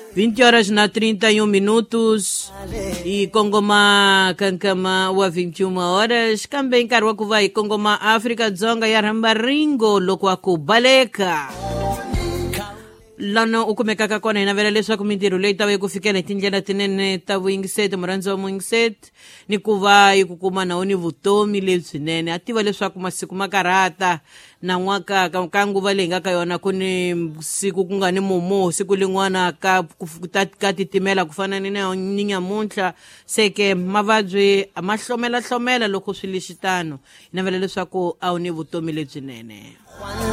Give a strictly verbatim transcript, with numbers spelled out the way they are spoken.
vinte horas na trinta e um minutos e Kongoma kankama wa vinte e uma horas também karwa kuvai Kongoma África Dzonga ya Rambaringo lokwa kubaleka lano ukumekaka kona inavela leswaku mintirho leyi ta va yi ku fikela hi tindlela tinene ta vuyingiseti murhandzi wa muyingiseti ni ku va yi ku kuma na ni vutomi lebyinene a tiva leswaku masiku ma karhata na n'waka ka ka nguva leyi nga ka yona ku ni siku ku nga ni mumu siku lin'wana ka ka titimela ku fana ni ni nyamuntlha seke mavabyi ma hlomela hlomela loko swi li xitano inavela leswaku a wu ni vutomi lebyinene.